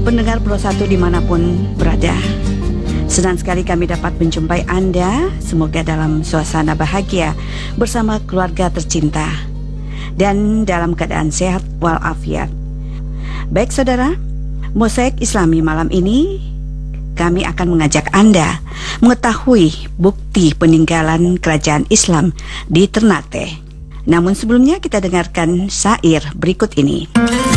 Pendengar Pro 1 dimanapun berada, senang sekali kami dapat menjumpai Anda. Semoga dalam suasana bahagia bersama keluarga tercinta dan dalam keadaan sehat walafiat. Baik saudara, Mosaik Islami malam ini kami akan mengajak Anda mengetahui bukti peninggalan kerajaan Islam di Ternate. Namun sebelumnya kita dengarkan syair berikut ini.